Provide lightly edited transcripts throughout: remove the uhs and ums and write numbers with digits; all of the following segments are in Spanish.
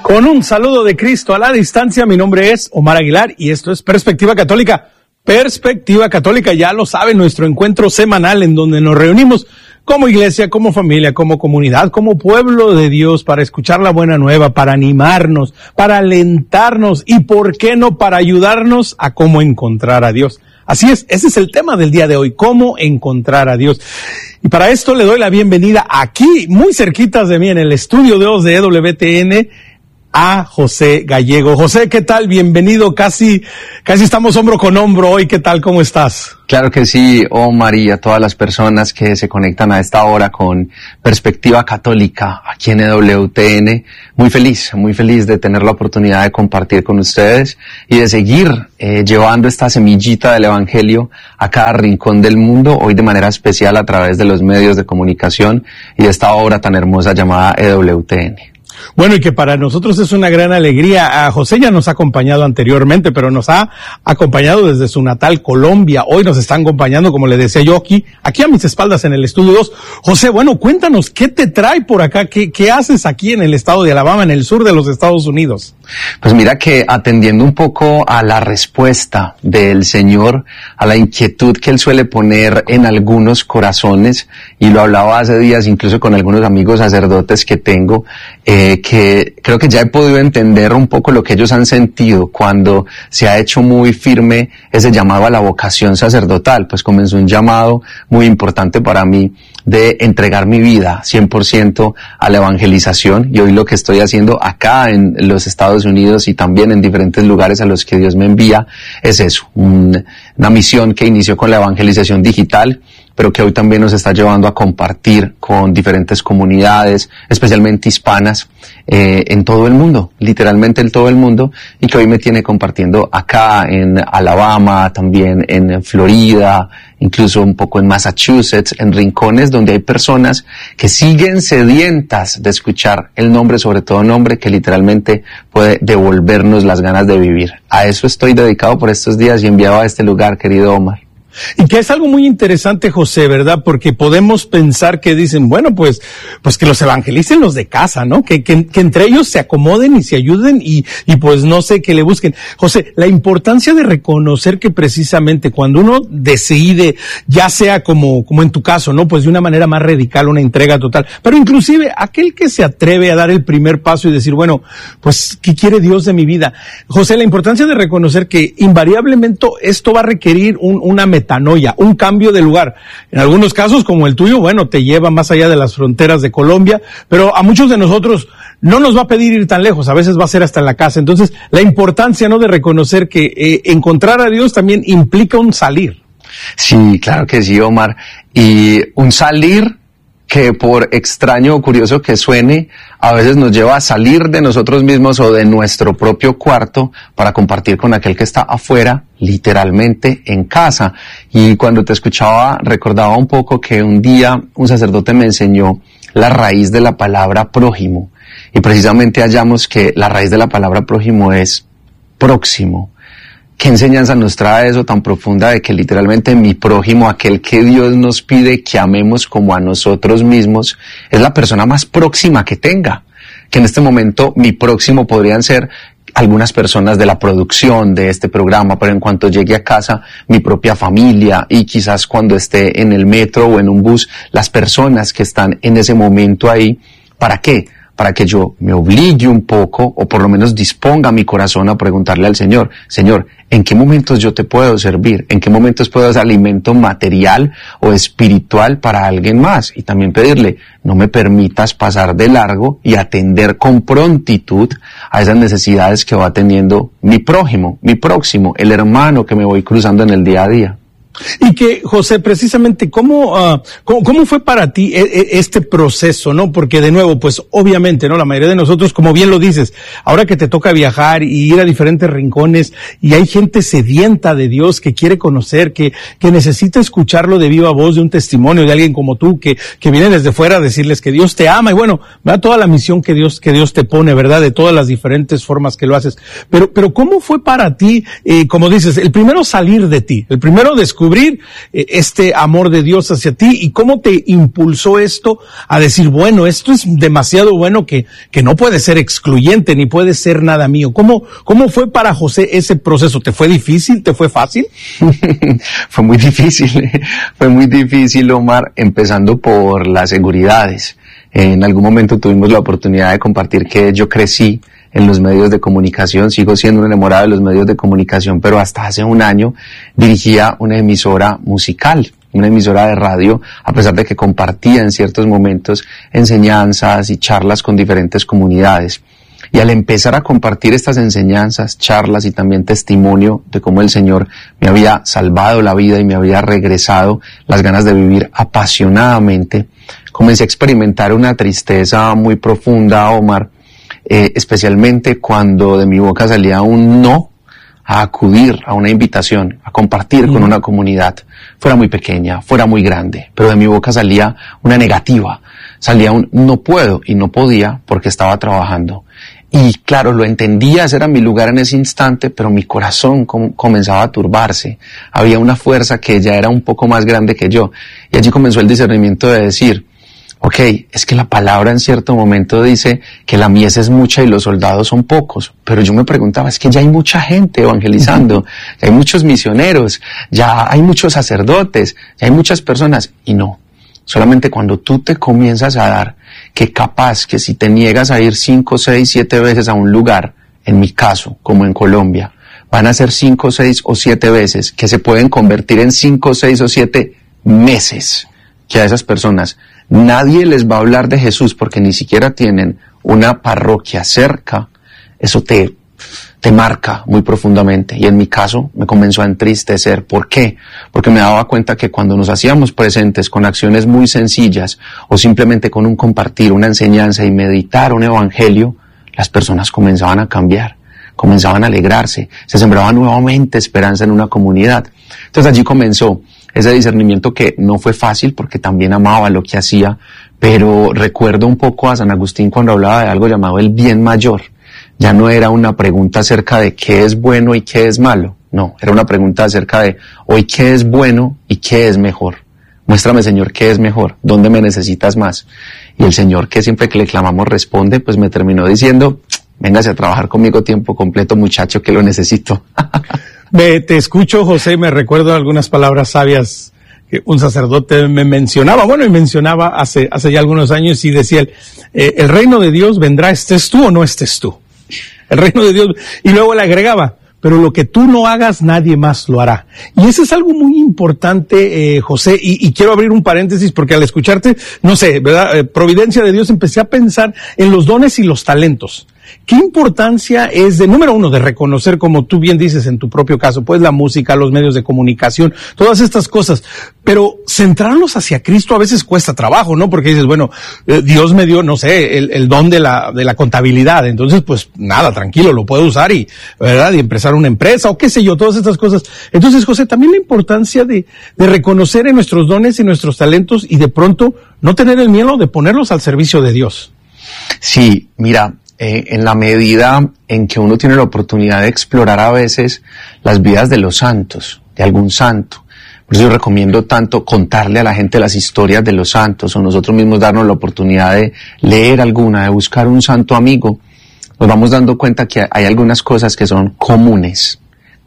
Con un saludo de Cristo a la distancia, mi nombre es Omar Aguilar y esto es Perspectiva Católica. Perspectiva Católica, ya lo saben, nuestro encuentro semanal en donde nos reunimos como iglesia, como familia, como comunidad, como pueblo de Dios para escuchar la buena nueva, para animarnos, para alentarnos y, ¿por qué no?, para ayudarnos a cómo encontrar a Dios. Así es, ese es el tema del día de hoy, cómo encontrar a Dios. Y para esto le doy la bienvenida aquí, muy cerquitas de mí, en el estudio 2 de EWTN, a José Gallego. José, ¿qué tal? Bienvenido, casi estamos hombro con hombro hoy. ¿Qué tal? ¿Cómo estás? Claro que sí, Omar, y a todas las personas que se conectan a esta hora con Perspectiva Católica aquí en EWTN. Muy feliz de tener la oportunidad de compartir con ustedes y de seguir llevando esta semillita del Evangelio a cada rincón del mundo, hoy de manera especial a través de los medios de comunicación y de esta obra tan hermosa llamada EWTN. Bueno, y que para nosotros es una gran alegría. A José ya nos ha acompañado anteriormente, pero nos ha acompañado desde su natal Colombia. Hoy nos están acompañando, como le decía yo, aquí a mis espaldas en el estudio 2. José, bueno, cuéntanos, ¿qué te trae por acá? ¿Qué haces aquí en el estado de Alabama, en el sur de los Estados Unidos? Pues mira que atendiendo un poco a la respuesta del Señor, a la inquietud que Él suele poner en algunos corazones, y lo hablaba hace días incluso con algunos amigos sacerdotes que tengo, que creo que ya he podido entender un poco lo que ellos han sentido cuando se ha hecho muy firme ese llamado a la vocación sacerdotal. Pues comenzó un llamado muy importante para mí de entregar mi vida 100% a la evangelización, y hoy lo que estoy haciendo acá en los Estados Unidos y también en diferentes lugares a los que Dios me envía es eso, una misión que inició con la evangelización digital, pero que hoy también nos está llevando a compartir con diferentes comunidades, especialmente hispanas, en todo el mundo, literalmente en todo el mundo, y que hoy me tiene compartiendo acá en Alabama, también en Florida, incluso un poco en Massachusetts, en rincones donde hay personas que siguen sedientas de escuchar el nombre, sobre todo nombre que literalmente puede devolvernos las ganas de vivir. A eso estoy dedicado por estos días y enviado a este lugar, querido Omar. Y que es algo muy interesante, José, ¿verdad? Porque podemos pensar que dicen, bueno, pues que los evangelicen los de casa, ¿no? Que entre ellos se acomoden y se ayuden y pues no sé, que le busquen. José, la importancia de reconocer que precisamente cuando uno decide, ya sea como en tu caso, ¿no? Pues de una manera más radical, una entrega total, pero inclusive aquel que se atreve a dar el primer paso y decir, bueno, pues, ¿qué quiere Dios de mi vida? José, la importancia de reconocer que invariablemente esto va a requerir una metanoia, un cambio de lugar. En algunos casos, como el tuyo, bueno, te lleva más allá de las fronteras de Colombia, pero a muchos de nosotros no nos va a pedir ir tan lejos, a veces va a ser hasta en la casa. Entonces, la importancia, ¿no?, de reconocer que encontrar a Dios también implica un salir. Sí, claro que sí, Omar. Y un salir que, por extraño o curioso que suene, a veces nos lleva a salir de nosotros mismos o de nuestro propio cuarto para compartir con aquel que está afuera, literalmente en casa. Y cuando te escuchaba, recordaba un poco que un día un sacerdote me enseñó la raíz de la palabra prójimo. Y precisamente hallamos que la raíz de la palabra prójimo es próximo. ¿Qué enseñanza nos trae eso tan profunda de que literalmente mi prójimo, aquel que Dios nos pide que amemos como a nosotros mismos, es la persona más próxima que tenga? Que en este momento mi próximo podrían ser algunas personas de la producción de este programa, pero en cuanto llegue a casa, mi propia familia, y quizás cuando esté en el metro o en un bus, las personas que están en ese momento ahí. ¿Para qué? Para que yo me obligue un poco, o por lo menos disponga mi corazón a preguntarle al Señor, Señor, ¿en qué momentos yo te puedo servir? ¿En qué momentos puedo ser alimento material o espiritual para alguien más? Y también pedirle, no me permitas pasar de largo y atender con prontitud a esas necesidades que va teniendo mi prójimo, mi próximo, el hermano que me voy cruzando en el día a día. Y que, José, precisamente, ¿cómo fue para ti este proceso, no? Porque de nuevo, pues obviamente, ¿no? La mayoría de nosotros, como bien lo dices, ahora que te toca viajar y ir a diferentes rincones y hay gente sedienta de Dios que quiere conocer, que necesita escucharlo de viva voz, de un testimonio de alguien como tú, que viene desde fuera a decirles que Dios te ama, y bueno, ¿verdad? Toda la misión que Dios te pone, ¿verdad? De todas las diferentes formas que lo haces. Pero ¿cómo fue para ti, como dices, el primero salir de ti, el primero descubrir descubrir este amor de Dios hacia ti, y cómo te impulsó esto a decir, bueno, esto es demasiado bueno que no puede ser excluyente ni puede ser nada mío. ¿Cómo fue para José ese proceso? ¿Te fue difícil? ¿Te fue fácil? Fue muy difícil, Omar, empezando por las seguridades. En algún momento tuvimos la oportunidad de compartir que yo crecí en los medios de comunicación, sigo siendo un enamorado de los medios de comunicación, pero hasta hace un año dirigía una emisora musical, una emisora de radio, a pesar de que compartía en ciertos momentos enseñanzas y charlas con diferentes comunidades. Y al empezar a compartir estas enseñanzas, charlas y también testimonio de cómo el Señor me había salvado la vida y me había regresado las ganas de vivir apasionadamente, comencé a experimentar una tristeza muy profunda, Omar, especialmente cuando de mi boca salía un no a acudir a una invitación, a compartir con una comunidad, fuera muy pequeña, fuera muy grande, pero de mi boca salía una negativa, salía un no puedo y no podía porque estaba trabajando. Y claro, lo entendía, ese era mi lugar en ese instante, pero mi corazón comenzaba a turbarse. Había una fuerza que ya era un poco más grande que yo. Y allí comenzó el discernimiento de decir, ok, es que la palabra en cierto momento dice que la mies es mucha y los soldados son pocos. Pero yo me preguntaba, es que ya hay mucha gente evangelizando, ya hay muchos misioneros, ya hay muchos sacerdotes, ya hay muchas personas. Y no, solamente cuando tú te comienzas a dar que capaz que si te niegas a ir 5, 6, 7 veces a un lugar, en mi caso, como en Colombia, van a ser 5, 6 o 7 veces que se pueden convertir en 5, 6 o 7 meses, que a esas personas nadie les va a hablar de Jesús porque ni siquiera tienen una parroquia cerca, eso te marca muy profundamente. Y en mi caso me comenzó a entristecer. ¿Por qué? Porque me daba cuenta que cuando nos hacíamos presentes con acciones muy sencillas o simplemente con un compartir, una enseñanza y meditar un evangelio, las personas comenzaban a cambiar, comenzaban a alegrarse, se sembraba nuevamente esperanza en una comunidad. Entonces allí comenzó ese discernimiento que no fue fácil porque también amaba lo que hacía, pero recuerdo un poco a San Agustín cuando hablaba de algo llamado el bien mayor. Ya no era una pregunta acerca de qué es bueno y qué es malo, no, era una pregunta acerca de hoy qué es bueno y qué es mejor. Muéstrame, Señor, qué es mejor, dónde me necesitas más. Y el Señor, que siempre que le clamamos responde, pues me terminó diciendo, véngase a trabajar conmigo tiempo completo, muchacho, que lo necesito. Te escucho, José, me recuerdo algunas palabras sabias que un sacerdote me mencionaba, hace ya algunos años, y decía el reino de Dios vendrá, estés tú o no estés tú. El reino de Dios, y luego le agregaba, pero lo que tú no hagas, nadie más lo hará. Y eso es algo muy importante, José, y quiero abrir un paréntesis porque al escucharte, no sé, ¿verdad? Providencia de Dios, empecé a pensar en los dones y los talentos. ¿Qué importancia es número uno, de reconocer, como tú bien dices en tu propio caso, pues la música, los medios de comunicación, todas estas cosas, pero centrarlos hacia Cristo a veces cuesta trabajo, ¿no? Porque dices, bueno, Dios me dio, no sé, el don de la contabilidad, entonces pues nada, tranquilo, lo puedo usar y, ¿verdad? Y empezar una empresa o qué sé yo, todas estas cosas. Entonces, José, también la importancia de reconocer en nuestros dones y nuestros talentos y de pronto no tener el miedo de ponerlos al servicio de Dios. Sí, mira, en la medida en que uno tiene la oportunidad de explorar a veces las vidas de los santos, de algún santo. Por eso yo recomiendo tanto contarle a la gente las historias de los santos, o nosotros mismos darnos la oportunidad de leer alguna, de buscar un santo amigo. Nos vamos dando cuenta que hay algunas cosas que son comunes,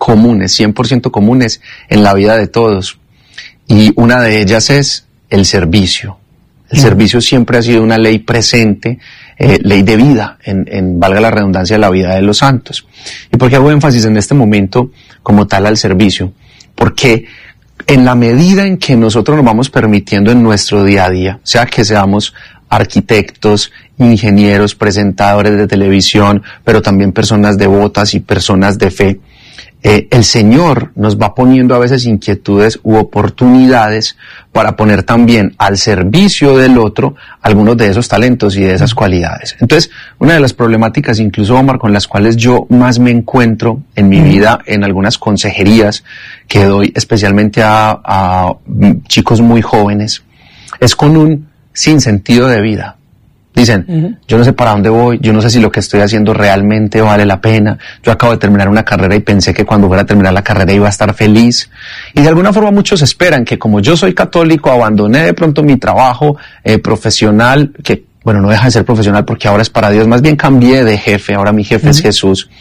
100% comunes en la vida de todos. Y una de ellas es el servicio. El servicio siempre ha sido una ley presente, ley de vida, en valga la redundancia, de la vida de los santos. ¿Y por qué hago énfasis en este momento como tal al servicio? Porque en la medida en que nosotros nos vamos permitiendo en nuestro día a día, sea que seamos arquitectos, ingenieros, presentadores de televisión, pero también personas devotas y personas de fe, el Señor nos va poniendo a veces inquietudes u oportunidades para poner también al servicio del otro algunos de esos talentos y de esas cualidades. Entonces, una de las problemáticas, incluso, Omar, con las cuales yo más me encuentro en mi vida, en algunas consejerías que doy especialmente a chicos muy jóvenes, es con un sinsentido de vida. Dicen, yo no sé para dónde voy, yo no sé si lo que estoy haciendo realmente vale la pena, yo acabo de terminar una carrera y pensé que cuando fuera a terminar la carrera iba a estar feliz. Y de alguna forma muchos esperan que como yo soy católico, abandoné de pronto mi trabajo profesional, que bueno, no deja de ser profesional porque ahora es para Dios, más bien cambié de jefe, ahora mi jefe es Jesús.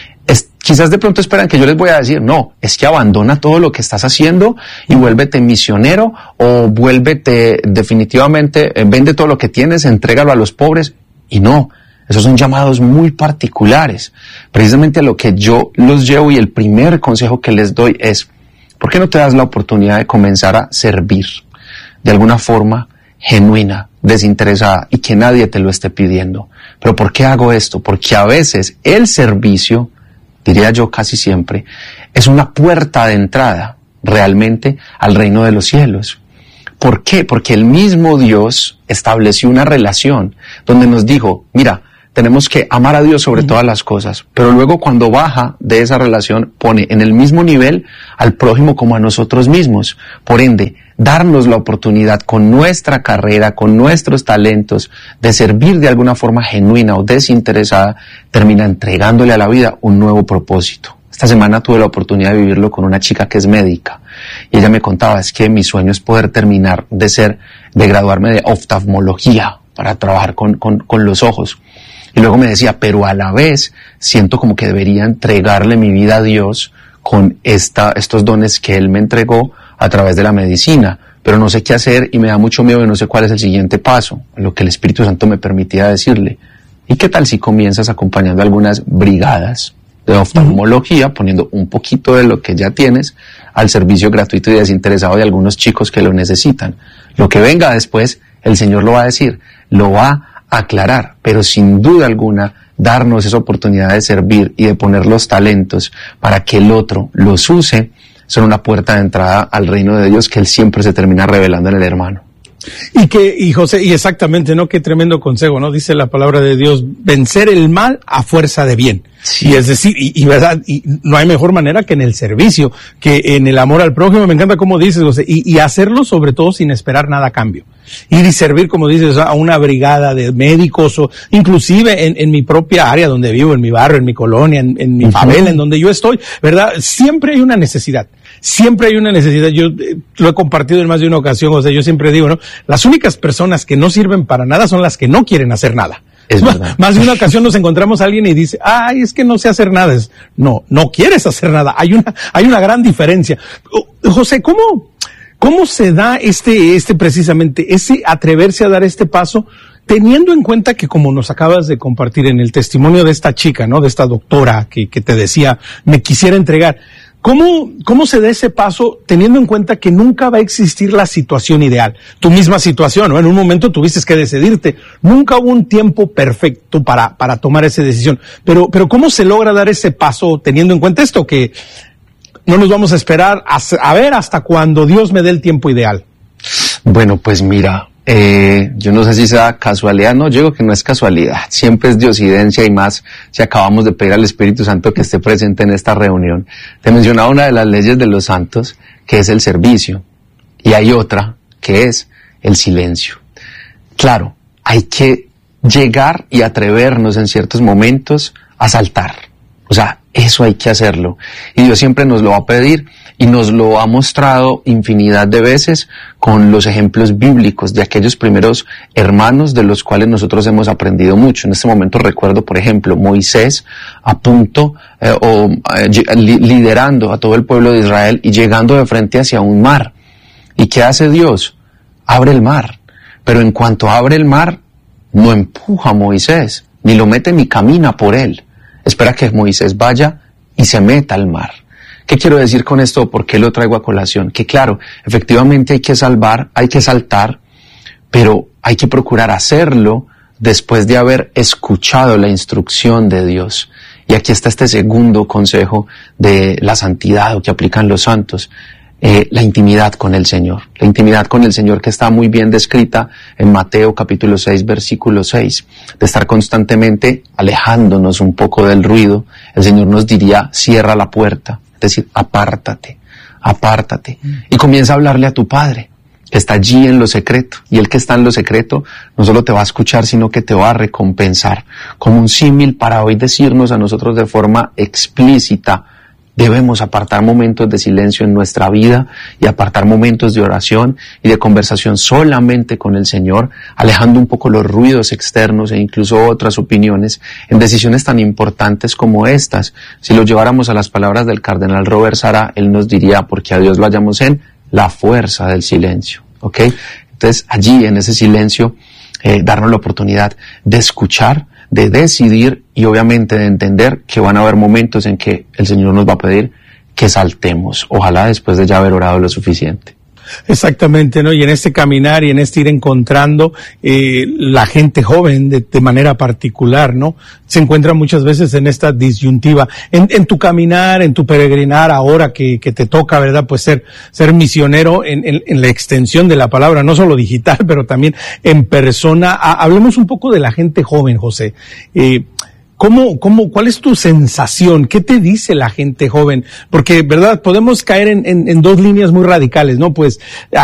Quizás de pronto esperan que yo les voy a decir, no, es que abandona todo lo que estás haciendo y vuélvete misionero o vuélvete definitivamente, vende todo lo que tienes, entrégalo a los pobres. Y no, esos son llamados muy particulares. Precisamente a lo que yo los llevo y el primer consejo que les doy es, ¿por qué no te das la oportunidad de comenzar a servir de alguna forma genuina, desinteresada y que nadie te lo esté pidiendo? ¿Pero por qué hago esto? Porque a veces el servicio, diría yo casi siempre, es una puerta de entrada realmente al reino de los cielos. ¿Por qué? Porque el mismo Dios estableció una relación donde nos dijo, mira, tenemos que amar a Dios sobre todas las cosas, pero luego cuando baja de esa relación pone en el mismo nivel al prójimo como a nosotros mismos. Por ende, darnos la oportunidad con nuestra carrera, con nuestros talentos, de servir de alguna forma genuina o desinteresada, termina entregándole a la vida un nuevo propósito. Esta semana tuve la oportunidad de vivirlo con una chica que es médica y ella me contaba, es que mi sueño es poder terminar de graduarme de oftalmología para trabajar con los ojos. Y luego me decía, pero a la vez siento como que debería entregarle mi vida a Dios con estos dones que Él me entregó a través de la medicina, pero no sé qué hacer y me da mucho miedo y no sé cuál es el siguiente paso, lo que el Espíritu Santo me permitía decirle. ¿Y qué tal si comienzas acompañando algunas brigadas de oftalmología, poniendo un poquito de lo que ya tienes al servicio gratuito y desinteresado de algunos chicos que lo necesitan? Lo que venga después, el Señor lo va a decir, lo va a aclarar, pero sin duda alguna, darnos esa oportunidad de servir y de poner los talentos para que el otro los use, son una puerta de entrada al reino de Dios que Él siempre se termina revelando en el hermano. Y José, y exactamente, ¿no? Qué tremendo consejo, ¿no? Dice la palabra de Dios, vencer el mal a fuerza de bien. Sí. Y es decir, y verdad, y no hay mejor manera que en el servicio, que en el amor al prójimo. Me encanta cómo dices, José, y hacerlo sobre todo sin esperar nada a cambio. Ir y servir, como dices, a una brigada de médicos o inclusive en mi propia área donde vivo, en mi barrio, en mi colonia, en mi favela, en donde yo estoy, ¿verdad? Siempre hay una necesidad. Siempre hay una necesidad. Yo lo he compartido en más de una ocasión, o sea, yo siempre digo, ¿no? Las únicas personas que no sirven para nada son las que no quieren hacer nada. Es verdad. Más de una ocasión nos encontramos a alguien y dice, ay, es que no sé hacer nada. No quieres hacer nada. Hay una gran diferencia. José, ¿cómo se da precisamente, ese atreverse a dar este paso, teniendo en cuenta que, como nos acabas de compartir en el testimonio de esta chica, ¿no? De esta doctora que te decía, me quisiera entregar. ¿Cómo se da ese paso teniendo en cuenta que nunca va a existir la situación ideal? Tu misma situación, ¿no? En un momento tuviste que decidirte. Nunca hubo un tiempo perfecto para tomar esa decisión. Pero ¿cómo se logra dar ese paso teniendo en cuenta esto? Que no nos vamos a esperar a ver hasta cuando Dios me dé el tiempo ideal. Bueno, pues mira, yo no sé si sea casualidad, no, yo digo que no es casualidad, siempre es diosidencia y más si acabamos de pedir al Espíritu Santo que esté presente en esta reunión. Te mencionaba una de las leyes de los santos, que es el servicio, y hay otra, que es el silencio. Claro, hay que llegar y atrevernos en ciertos momentos a saltar, o sea, eso hay que hacerlo, y Dios siempre nos lo va a pedir, y nos lo ha mostrado infinidad de veces con los ejemplos bíblicos de aquellos primeros hermanos de los cuales nosotros hemos aprendido mucho. En este momento recuerdo, por ejemplo, Moisés a punto liderando a todo el pueblo de Israel y llegando de frente hacia un mar. ¿Y qué hace Dios? Abre el mar. Pero en cuanto abre el mar, no empuja a Moisés, ni lo mete ni camina por él. Espera que Moisés vaya y se meta al mar. ¿Qué quiero decir con esto? ¿Por qué lo traigo a colación? Que claro, efectivamente hay que saltar, pero hay que procurar hacerlo después de haber escuchado la instrucción de Dios. Y aquí está este segundo consejo de la santidad o que aplican los santos, la intimidad con el Señor. La intimidad con el Señor que está muy bien descrita en Mateo capítulo 6, versículo 6. De estar constantemente alejándonos un poco del ruido, el Señor nos diría, cierra la puerta. Es decir, apártate, y comienza a hablarle a tu Padre. que está allí en lo secreto. Y el que está en lo secreto no solo te va a escuchar, sino que te va a recompensar. Como un símil para hoy decirnos a nosotros de forma explícita, debemos apartar momentos de silencio en nuestra vida y apartar momentos de oración y de conversación solamente con el Señor, alejando un poco los ruidos externos e incluso otras opiniones en decisiones tan importantes como estas. Si lo lleváramos a las palabras del cardenal Robert Sará, él nos diría, porque a Dios lo hallamos en la fuerza del silencio, ¿ok? Entonces, allí en ese silencio, darnos la oportunidad de escuchar, de decidir y obviamente de entender que van a haber momentos en que el Señor nos va a pedir que saltemos, ojalá después de ya haber orado lo suficiente. Exactamente, ¿no? Y en este caminar y en este ir encontrando la gente joven de manera particular, ¿no? Se encuentra muchas veces en esta disyuntiva. En tu caminar, en tu peregrinar, ahora que te toca, ¿verdad? Pues ser misionero en la extensión de la palabra, no solo digital, pero también en persona. Hablemos un poco de la gente joven, José. ¿Cuál es tu sensación? ¿Qué te dice la gente joven? Porque, ¿verdad? Podemos caer en dos líneas muy radicales, ¿no? Pues,